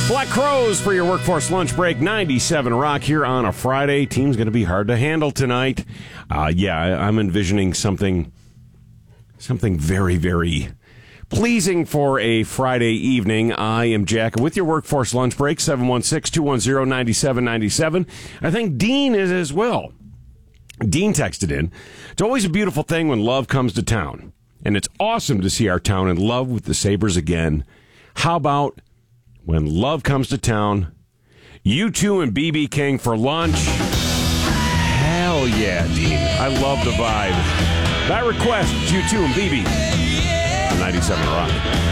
Black Crows for your workforce lunch break. 97 Rock here on a Friday. Team's going to be hard to handle tonight. I'm envisioning something very, very pleasing for a Friday evening. I am Jack with your workforce lunch break. 716-210-9797. I think Dean is as well. Dean texted in. It's always a beautiful thing when love comes to town. And it's awesome to see our town in love with the Sabres again. How about when love comes to town, U2 and B.B. King for lunch? Hell yeah, Dean. I love the vibe. That request, U2 and B.B. 97 Rock.